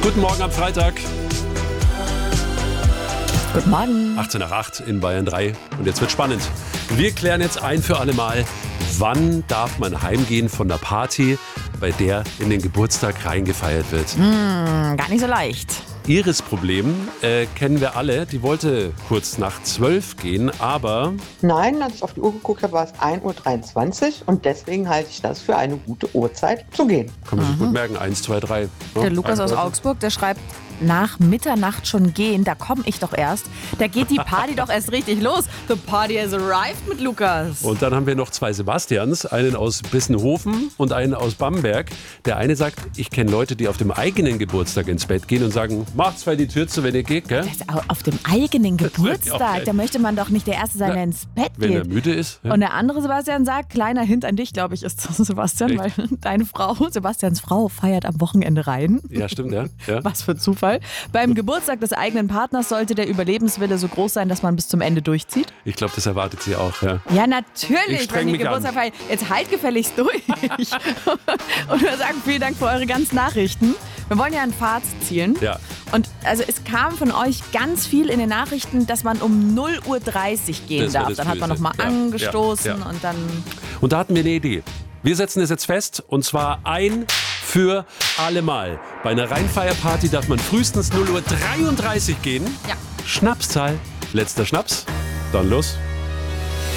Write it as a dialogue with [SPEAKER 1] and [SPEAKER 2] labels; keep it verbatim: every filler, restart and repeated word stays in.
[SPEAKER 1] Guten Morgen am Freitag.
[SPEAKER 2] Guten Morgen.
[SPEAKER 1] achtzehn nach acht in Bayern drei. Und jetzt wird spannend. Wir klären jetzt ein für alle Mal, wann darf man heimgehen von der Party, bei der in den Geburtstag reingefeiert wird.
[SPEAKER 2] Hm, gar nicht so leicht.
[SPEAKER 1] Iris Problem äh, kennen wir alle. Die wollte kurz nach zwölf gehen, aber...
[SPEAKER 3] Nein, als ich auf die Uhr geguckt habe, war es ein Uhr dreiundzwanzig und deswegen halte ich das für eine gute Uhrzeit zu gehen.
[SPEAKER 1] Kann man sich gut merken, eins, zwei, drei.
[SPEAKER 2] Der Lukas aus Augsburg, der schreibt, nach Mitternacht schon gehen, da komme ich doch erst. Da geht die Party doch erst richtig los. The party has arrived mit Lukas.
[SPEAKER 1] Und dann haben wir noch zwei Sebastians, einen aus Bissenhofen und einen aus Bamberg. Der eine sagt, ich kenne Leute, die auf dem eigenen Geburtstag ins Bett gehen und sagen, macht zwar die Tür zu, wenn ihr geht, gell?
[SPEAKER 2] Das ist auf dem eigenen
[SPEAKER 1] wär auch
[SPEAKER 2] Geburtstag,
[SPEAKER 1] geil.
[SPEAKER 2] da möchte man doch nicht der Erste sein,
[SPEAKER 1] Na,
[SPEAKER 2] der ins Bett
[SPEAKER 1] Wenn er
[SPEAKER 2] geht.
[SPEAKER 1] müde ist. Ja.
[SPEAKER 2] Und der andere Sebastian sagt, kleiner Hint an dich, glaube ich, ist das, Sebastian,
[SPEAKER 1] Echt?
[SPEAKER 2] weil deine Frau, Sebastians Frau, feiert am Wochenende rein.
[SPEAKER 1] Ja, stimmt, ja. ja.
[SPEAKER 2] Was für Zufall. Beim Geburtstag des eigenen Partners sollte der Überlebenswille so groß sein, dass man bis zum Ende durchzieht.
[SPEAKER 1] Ich glaube, das erwartet sie auch. Ja.
[SPEAKER 2] Ja,
[SPEAKER 1] Ich
[SPEAKER 2] natürlich,
[SPEAKER 1] streng
[SPEAKER 2] wenn die
[SPEAKER 1] mich
[SPEAKER 2] Geburtstag
[SPEAKER 1] an.
[SPEAKER 2] feiern. Jetzt halt gefälligst durch. Und wir sagen vielen Dank für eure ganzen Nachrichten. Wir wollen ja ein Fazit ziehen.
[SPEAKER 1] Ja.
[SPEAKER 2] Und also es kam von euch ganz viel in den Nachrichten, dass man um null Uhr dreißig gehen
[SPEAKER 1] Das war
[SPEAKER 2] darf.
[SPEAKER 1] das
[SPEAKER 2] Dann hat man
[SPEAKER 1] Böse.
[SPEAKER 2] nochmal
[SPEAKER 1] Ja,
[SPEAKER 2] angestoßen
[SPEAKER 1] ja, ja.
[SPEAKER 2] und dann...
[SPEAKER 1] Und da hatten wir eine Idee. Wir setzen es jetzt fest und zwar ein für alle Mal. Bei einer Rheinfeierparty darf man frühestens null Uhr dreiunddreißig gehen.
[SPEAKER 2] Ja.
[SPEAKER 1] Schnapszahl. Letzter Schnaps. Dann los.